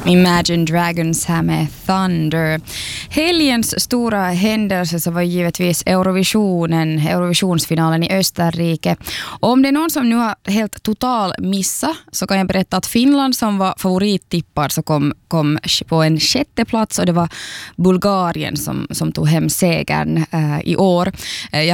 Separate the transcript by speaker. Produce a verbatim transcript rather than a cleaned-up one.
Speaker 1: Imagine Dragons här med Thunder. Helgens stora händelse så var givetvis Eurovisionen, Eurovisionsfinalen i Österrike. Och om det är någon som nu har helt total missa så kan jag berätta att Finland som var favorittippad så kom, kom på en sjätte plats och det var Bulgarien som, som tog hem segern äh, i år. Äh, jag